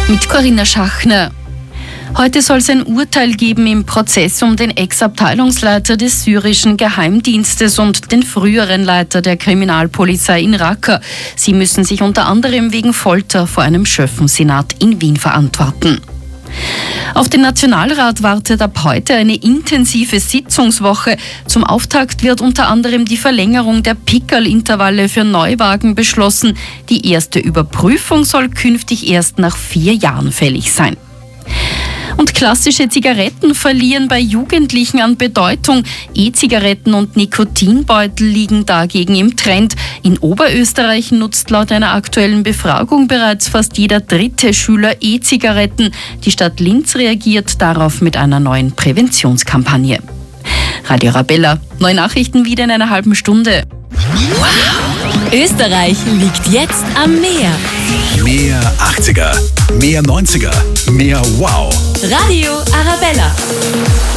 Mit Corinna Schachner. Heute soll es ein Urteil geben im Prozess um den Ex-Abteilungsleiter des syrischen Geheimdienstes und den früheren Leiter der Kriminalpolizei in Raqqa. Sie müssen sich unter anderem wegen Folter vor einem Schöffensenat in Wien verantworten. Auf den Nationalrat wartet ab heute eine intensive Sitzungswoche. Zum Auftakt wird unter anderem die Verlängerung der Pickerl-Intervalle für Neuwagen beschlossen. Die erste Überprüfung soll künftig erst nach 4 Jahren fällig sein. Und klassische Zigaretten verlieren bei Jugendlichen an Bedeutung. E-Zigaretten und Nikotinbeutel liegen dagegen im Trend. In Oberösterreich nutzt laut einer aktuellen Befragung bereits fast jeder 3. Schüler E-Zigaretten. Die Stadt Linz reagiert darauf mit einer neuen Präventionskampagne. Radio Arabella, neue Nachrichten wieder in einer halben Stunde. Österreich liegt jetzt am Meer. Mehr 80er, mehr 90er, mehr Wow. Radio Arabella.